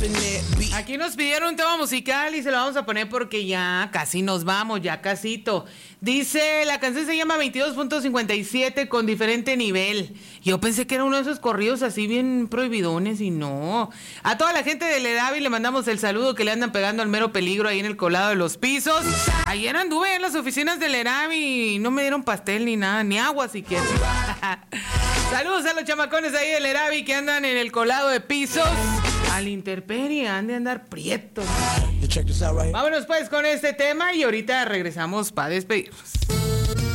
Aquí nos pidieron un tema musical y se lo vamos a poner porque ya casi nos vamos, ya casito. Dice, la canción se llama 22.57 con diferente nivel. Yo pensé que era uno de esos corridos así bien prohibidones y no. A toda la gente de Leravi le mandamos el saludo que le andan pegando al mero peligro ahí en el colado de los pisos. Ayer anduve en las oficinas de Leravi y no me dieron pastel ni nada, ni agua siquiera. Saludos a los chamacones ahí de Leravi que andan en el colado de pisos. Al intemperie, han de andar prietos. Vámonos pues con este tema y ahorita regresamos para despedirnos.